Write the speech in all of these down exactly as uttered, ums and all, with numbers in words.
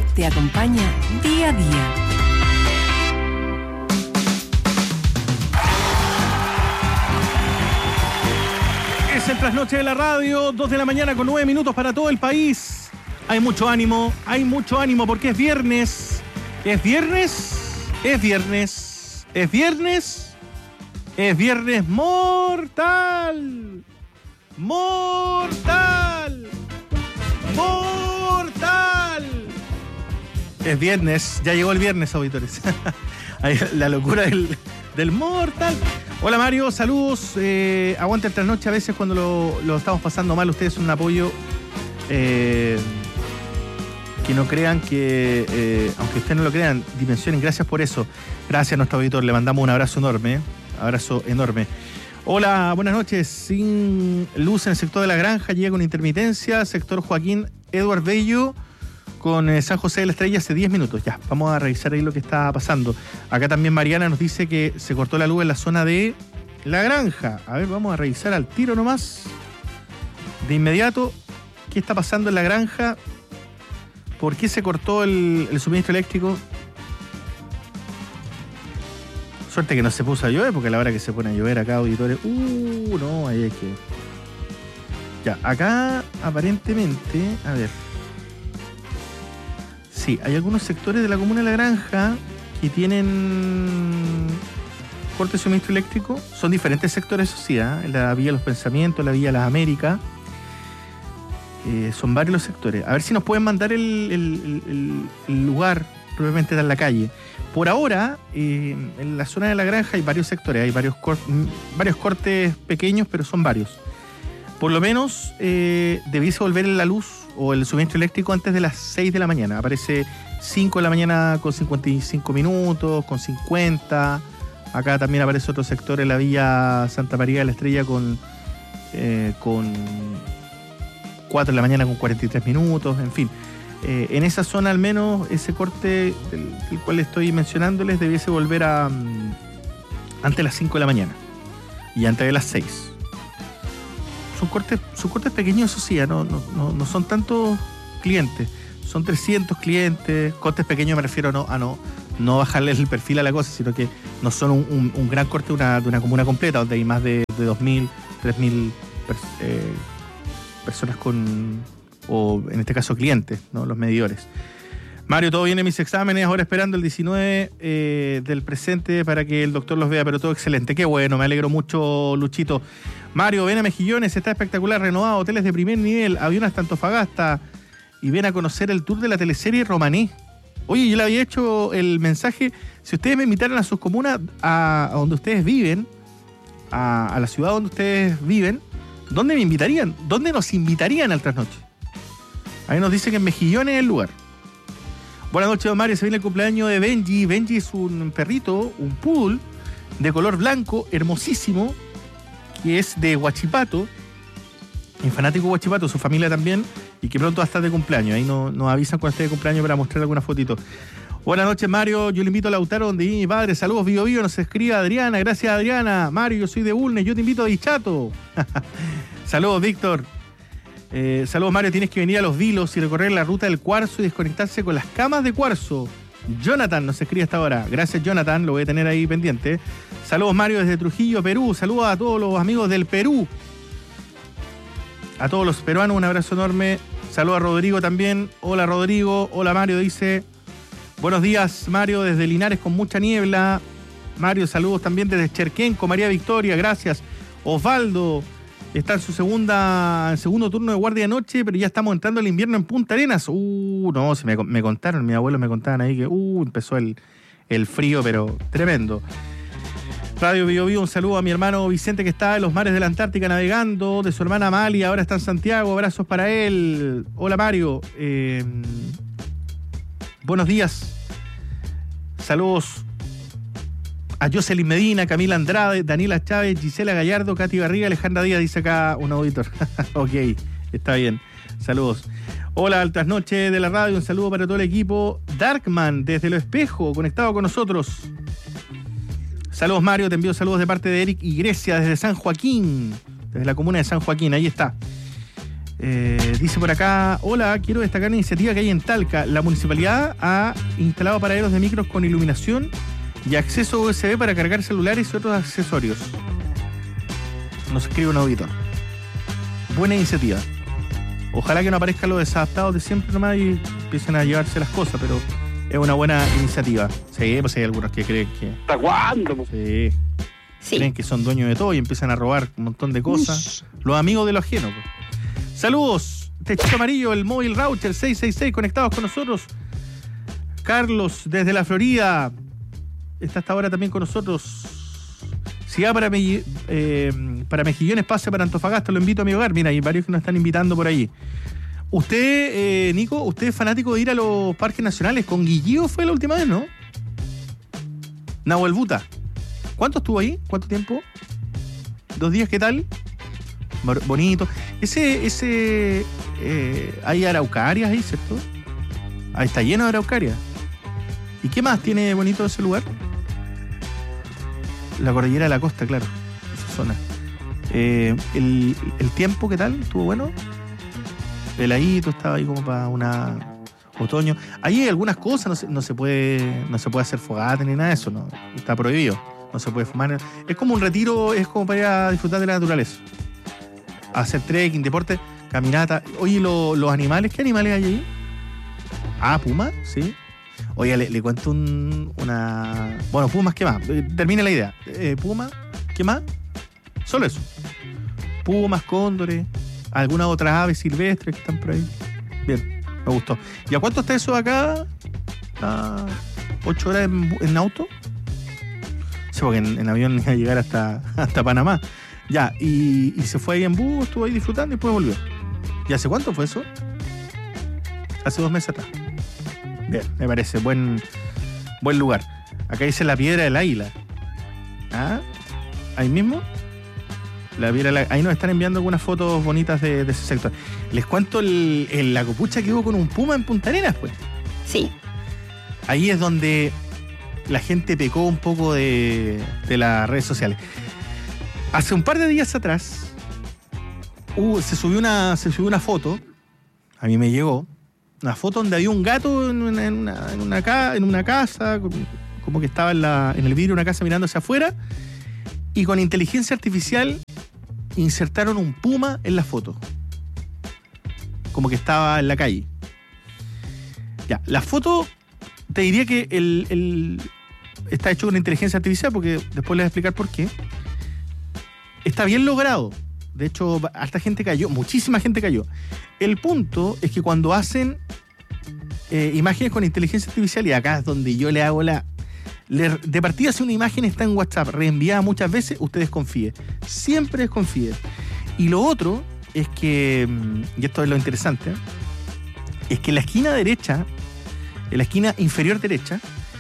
te acompaña día a día. Es el trasnoche de la radio, dos de la mañana con nueve minutos para todo el país. Hay mucho ánimo, hay mucho ánimo porque es viernes. ¿Es viernes? Es viernes. ¿Es viernes? Es viernes mortal. Mortal. Mortal. Es viernes, ya llegó el viernes, auditores. La locura del, del mortal. Hola Mario, saludos. Eh, aguanta el trasnoche a veces cuando lo, lo estamos pasando mal. Ustedes son un apoyo. Eh, que no crean que, eh, aunque ustedes no lo crean, dimensionen. Gracias por eso. Gracias a nuestro auditor. Le mandamos un abrazo enorme. ¿eh? Abrazo enorme. Hola, buenas noches. Sin luz en el sector de la granja, llega con intermitencia. Sector Joaquín Edward Bello con eh, San José de la Estrella hace diez minutos. Ya, vamos a revisar ahí lo que está pasando. Acá también Mariana nos dice que se cortó la luz en la zona de la granja. A ver, vamos a revisar al tiro nomás. De inmediato, ¿qué está pasando en la granja? ¿Por qué se cortó el, el suministro eléctrico? Suerte que no se puso a llover, porque a la hora que se pone a llover acá, auditores... Uh, no, ahí hay que... Ya, acá aparentemente... A ver... Sí, hay algunos sectores de la comuna de La Granja que tienen corte de suministro eléctrico. Son diferentes sectores, eso sí, ¿eh? La Villa Los Pensamientos, la Villa Las Américas. Eh, son varios los sectores. A ver si nos pueden mandar el, el, el, el lugar probablemente en la calle. Por ahora, eh, en la zona de La Granja hay varios sectores, hay varios, cor varios cortes pequeños, pero son varios. Por lo menos eh, debiese volver la luz o el suministro eléctrico antes de las seis de la mañana. Aparece cinco de la mañana con cincuenta y cinco minutos, con cincuenta. Acá también aparece otro sector en la Villa Santa María de la Estrella con... Eh, con cuatro de la mañana con cuarenta y tres minutos, en fin. Eh, en esa zona al menos ese corte del, del cual estoy mencionándoles debiese volver a um, antes de las cinco de la mañana y antes de las seis. Son cortes, son cortes pequeños, eso sí, no, no, no, no son tantos clientes, son trescientos clientes. Cortes pequeños me refiero no, a no, no bajarle el perfil a la cosa, sino que no son un, un, un gran corte de una, de una comuna completa donde hay más de, de dos mil, tres mil eh, personas con, o en este caso clientes, ¿no? Los medidores. Mario, todo bien en mis exámenes, ahora esperando el diecinueve eh, del presente para que el doctor los vea, pero todo excelente. Qué bueno, me alegro mucho, Luchito. Mario, ven a Mejillones, está espectacular, renovado, hoteles de primer nivel, aviones hasta Antofagasta y ven a conocer el tour de la teleserie Romaní. Oye, yo le había hecho el mensaje, si ustedes me invitaran a sus comunas, a, a donde ustedes viven, a, a la ciudad donde ustedes viven, ¿dónde me invitarían? ¿Dónde nos invitarían al trasnoche? Ahí nos dice que en Mejillones es el lugar. Buenas noches, don Mario. Se viene el cumpleaños de Benji. Benji es un perrito, un poodle, de color blanco, hermosísimo, que es de Huachipato. Un fanático de Huachipato, su familia también, y que pronto va a estar de cumpleaños. Ahí nos, nos avisan cuando esté de cumpleaños para mostrar alguna fotito. Buenas noches, Mario. Yo le invito a Lautaro, donde vive mi padre. Saludos, Bio Bio. Nos escribe Adriana. Gracias, Adriana. Mario, yo soy de Bulnes. Yo te invito a Dichato. Saludos, Víctor. Eh, saludos, Mario. Tienes que venir a Los Vilos y recorrer la ruta del cuarzo y desconectarse con las camas de cuarzo. Jonathan nos escribe hasta ahora. Gracias, Jonathan. Lo voy a tener ahí pendiente. Saludos, Mario, desde Trujillo, Perú. Saludos a todos los amigos del Perú. A todos los peruanos, un abrazo enorme. Saludos a Rodrigo también. Hola, Rodrigo. Hola, Mario, dice... Buenos días, Mario, desde Linares con mucha niebla. Mario, saludos también desde Cherquenco, María Victoria, gracias. Osvaldo está en su segunda, en segundo turno de guardia de noche, pero ya estamos entrando al invierno en Punta Arenas. Uh, no, se me, me contaron, mis abuelos me contaban ahí que uh, empezó el, el frío, pero tremendo. Radio Bio Bio, un saludo a mi hermano Vicente que está en los mares de la Antártica navegando, de su hermana Amalia, ahora está en Santiago, abrazos para él. Hola, Mario. Eh, Buenos días. Saludos a Jocelyn Medina, Camila Andrade, Daniela Chávez, Gisela Gallardo, Katy Barriga, Alejandra Díaz, dice acá un auditor. Ok, está bien. Saludos. Hola, al trasnoche de la radio, un saludo para todo el equipo. Darkman, desde Lo Espejo, conectado con nosotros. Saludos, Mario, te envío saludos de parte de Eric y Grecia, desde San Joaquín, desde la comuna de San Joaquín, ahí está. Eh, dice por acá, hola, quiero destacar una iniciativa que hay en Talca. La municipalidad ha instalado paraderos de micros con iluminación y acceso U S B para cargar celulares y otros accesorios. Nos escribe un auditor. Buena iniciativa. Ojalá que no aparezcan los desadaptados de siempre nomás y empiecen a llevarse las cosas, pero es una buena iniciativa. Sí, pues hay algunos que creen que... ¿Hasta cuándo? Sí. Sí. Creen que son dueños de todo y empiezan a robar un montón de cosas. Ush. Los amigos de lo ajeno. Pues. Saludos. Techito Amarillo, el móvil router seis seis seis, conectados con nosotros. Carlos, desde la Florida. Está hasta ahora también con nosotros. Si va para, me, eh, para Mejillones, pase para Antofagasta, lo invito a mi hogar. Mira, hay varios que nos están invitando por ahí. Usted, eh, Nico, usted es fanático de ir a los parques nacionales. Con Guillío fue la última vez, ¿no? Nahuel Buta. ¿Cuánto estuvo ahí? ¿Cuánto tiempo? ¿Dos días? ¿Qué tal? Bonito. Ese, ese, eh, hay araucarias ahí, ¿cierto? Ahí está lleno de araucarias. ¿Y qué más tiene bonito ese lugar? La cordillera de la costa, claro. Esa zona. Eh, el, el tiempo, ¿qué tal? ¿Estuvo bueno? Heladito, estaba ahí como para una otoño. Ahí hay algunas cosas, no se, no se puede, no se puede hacer fogata ni nada de eso, no. Está prohibido. No se puede fumar. Es como un retiro, es como para ir a disfrutar de la naturaleza. Hacer trekking, deporte, caminata. Oye, lo, los animales, ¿qué animales hay ahí? Ah, pumas, sí. Oye, le, le cuento un, una... Bueno, pumas, ¿qué más? Termina la idea. Eh, Puma, ¿qué más? Solo eso. Pumas, cóndores, algunas otras aves silvestres que están por ahí. Bien, me gustó. ¿Y a cuánto está eso acá? ¿A ocho horas en, en auto? Sí, porque en, en avión iba a llegar hasta, hasta Panamá. Ya, y, y se fue ahí en bus, estuvo ahí disfrutando y después volvió. ¿Y hace cuánto fue eso? Hace dos meses atrás. Bien, me parece, buen, buen lugar. Acá dice la Piedra del Águila. ¿Ah? Ahí mismo. La Piedra del Águila. Ahí nos están enviando algunas fotos bonitas de, de ese sector. Les cuento el, el, la copucha que hubo con un puma en Punta Arenas, pues. Sí. Ahí es donde la gente pecó un poco de, de las redes sociales. Hace un par de días atrás uh, se subió una se subió una foto, a mí me llegó, una foto donde había un gato en una, en una, en una, ca, en una casa, como que estaba en, la, en el vidrio de una casa mirando hacia afuera, y con inteligencia artificial insertaron un puma en la foto, como que estaba en la calle. Ya, la foto, te diría que el, el, está hecho con inteligencia artificial, porque después les voy a explicar por qué. Está bien logrado. De hecho, harta gente cayó, muchísima gente cayó. El punto es que cuando hacen eh, imágenes con inteligencia artificial, y acá es donde yo le hago la... Le, de partida, si una imagen está en WhatsApp reenviada muchas veces, usted desconfíe. Siempre desconfíe. Y lo otro es que, y esto es lo interesante, es que en la esquina derecha, en la esquina inferior derecha,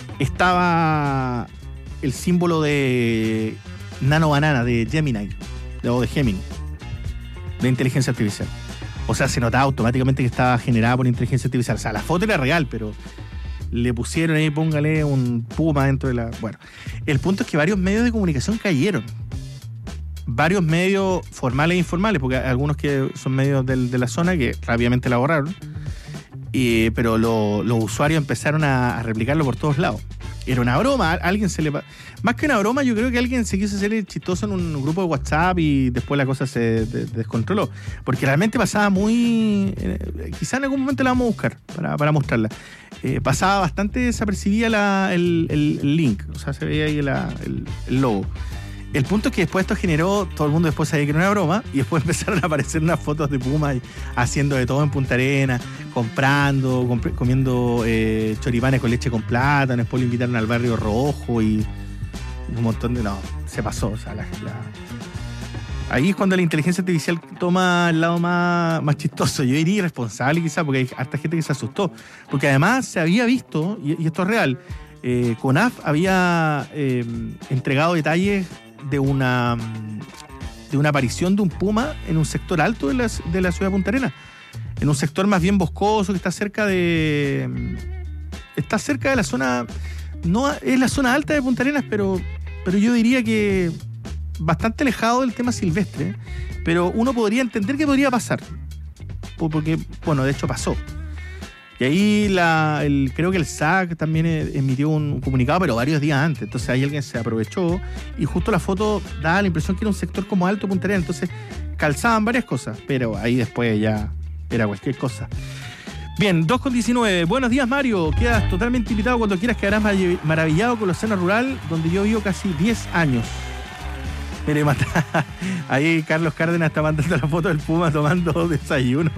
estaba el símbolo de Nano Banana, de Gemini, o de Gemini, de inteligencia artificial. O sea, se notaba automáticamente que estaba generada por inteligencia artificial. O sea, la foto era real, pero le pusieron ahí, póngale un puma dentro de la... Bueno, el punto es que varios medios de comunicación cayeron. Varios medios formales e informales, porque hay algunos que son medios del, de la zona que rápidamente la borraron. Y, pero lo, los usuarios empezaron a, a replicarlo por todos lados. Era una broma, alguien se le... Más que una broma, yo creo que alguien se quiso hacer chistoso en un grupo de WhatsApp y después la cosa se de, descontroló. Porque realmente pasaba muy... Eh, quizá en algún momento la vamos a buscar para, para mostrarla. Eh, pasaba bastante desapercibida la, el, el, el link, o sea, se veía ahí la, el, el logo. El punto es que después esto generó, todo el mundo después sabía que era una broma, y después empezaron a aparecer unas fotos de Puma haciendo de todo en Punta Arenas, comprando, comp- comiendo eh, choripanes con leche con plátano, después lo invitaron al Barrio Rojo y, y un montón de... No, se pasó, o sea, la, la... Ahí es cuando la inteligencia artificial toma el lado más, más chistoso. Yo diría irresponsable quizás, porque hay harta gente que se asustó. Porque además se había visto, y, y esto es real, eh, CONAF había eh, entregado detalles de una de una aparición de un puma en un sector alto de la, de la ciudad de Punta Arenas, en un sector más bien boscoso que está cerca de está cerca de la zona, no es la zona alta de Punta Arenas, pero pero yo diría que bastante alejado del tema silvestre, pero uno podría entender que podría pasar. porque, bueno, de hecho pasó. Y ahí la, el, creo que el S A C también emitió un comunicado, pero varios días antes. Entonces ahí alguien se aprovechó y justo la foto daba la impresión que era un sector como Alto Punta Arenas. Entonces calzaban varias cosas, pero ahí después ya era cualquier cosa. Bien, dos con diecinueve. Buenos días, Mario. Quedas totalmente invitado cuando quieras. Quedarás maravillado con la escena rural donde yo vivo casi diez años. Mire, mata. Ahí Carlos Cárdenas está mandando la foto del Puma tomando desayuno.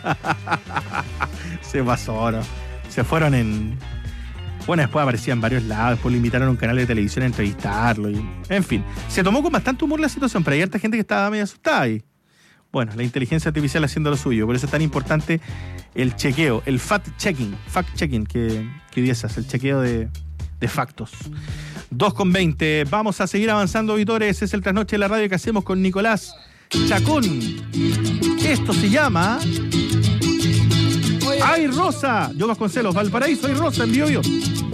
Se pasó, ¿no? Se fueron en... Bueno, después aparecía en varios lados, después lo invitaron a un canal de televisión a entrevistarlo. Y... En fin, se tomó con bastante humor la situación, pero hay harta gente que estaba medio asustada ahí. Bueno, la inteligencia artificial haciendo lo suyo, por eso es tan importante el chequeo, el fact-checking, fact-checking que, que hoy día se hace, el chequeo de, de factos. dos con veinte, vamos a seguir avanzando, auditores, es el trasnoche de la radio que hacemos con Nicolás Chacón. Esto se llama... ¡Ay, Rosa! Yo Vasconcelos, Valparaíso, ¡Ay, Rosa! En Biobío.